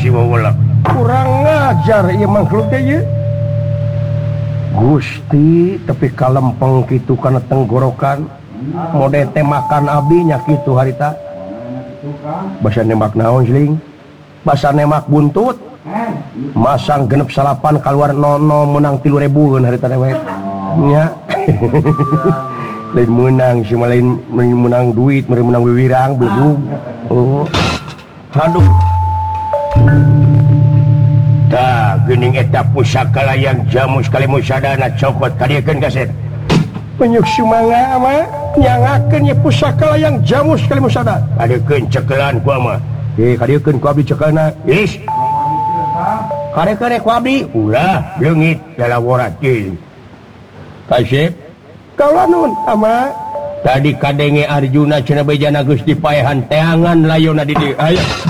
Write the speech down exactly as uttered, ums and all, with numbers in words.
kurang ngajar ya makhluk ya Gusti tapi kalempeng gitu karena tenggorokan mode temakan abinya gitu harita bahasa nembak naon sling bahasa nembak buntut masang genep salapan keluar nono menang tilu ribuan harita dewek nya lain menang cuma lain menang duit menang wiwirang belum oh aduh dah gening eta pusaka yang jamu sekali musadana cokot kadiekeun kaset penyuk sumanga mah nyangakeun nya pusaka yang jamu sekali musada kadiekeun cekelan ku mah eh kadiekeun ku abdi cekelna is kadiekeun ku abdi ulah leungit dalaworakeun kasep kawanun ama tadi kadenge Arjuna cenah bejana geus dipaehan teangan layona di dieu aya